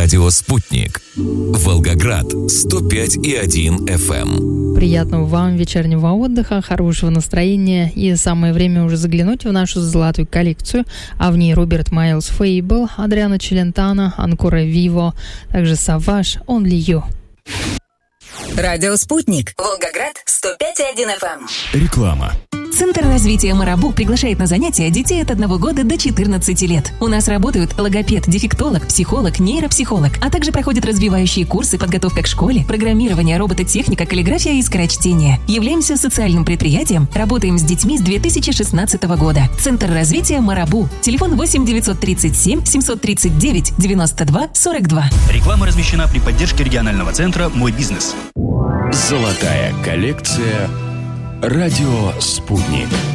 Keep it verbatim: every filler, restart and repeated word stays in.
Радио «Спутник». Волгоград сто пять и один эф эм. Приятного вам вечернего отдыха, хорошего настроения. И самое время уже заглянуть в нашу золотую коллекцию. А в ней Роберт Майлз Фейбл, Адриано Челентано, Анкора Виво, также Саваш, Only You. Радио «Спутник». Волгоград сто пять и один эф эм. Реклама. Центр развития «Марабу» приглашает на занятия детей от одного года до четырнадцати лет. У нас работают логопед, дефектолог, психолог, нейропсихолог, а также проходят развивающие курсы подготовка к школе, программирование, робототехника, каллиграфия и скорочтение. Являемся социальным предприятием, работаем с детьми с две тысячи шестнадцатого года. Центр развития «Марабу». Телефон восемь девятьсот тридцать семь семьсот тридцать девять девяносто два сорок два. Реклама размещена при поддержке регионального центра «Мой бизнес». Золотая коллекция. Радио «Спутник».